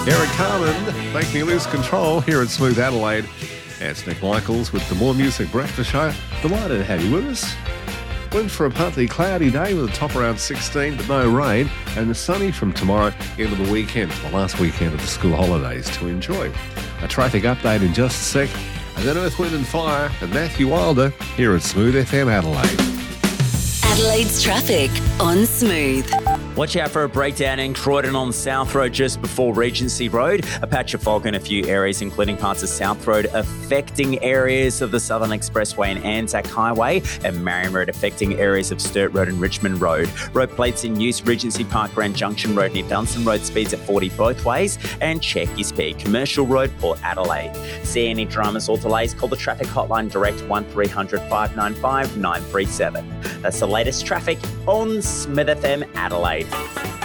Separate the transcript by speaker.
Speaker 1: Eric Carmen, Make Me Lose Control here at Smooth Adelaide. It's Nick Michaels with the More Music Breakfast Show. Delighted to have you with us. Went for a partly cloudy day with a top around 16, but no rain, and the sunny from tomorrow into the weekend, the last weekend of the school holidays to enjoy. A traffic update in just a sec, and then Earth, Wind and Fire and Matthew Wilder here at Smooth FM Adelaide.
Speaker 2: Adelaide's traffic on Smooth.
Speaker 3: Watch out for a breakdown in Croydon on South Road just before Regency Road. A patch of fog in a few areas, including parts of South Road, affecting areas of the Southern Expressway and Anzac Highway, and Marion Road affecting areas of Sturt Road and Richmond Road. Road plates in use, Regency Park, Grand Junction Road near Dunstan Road, speeds at 40 both ways, and check your speed. Commercial Road, Port Adelaide. See any dramas or delays, call the traffic hotline direct 1300 595 937. That's the latest traffic on Smith FM Adelaide.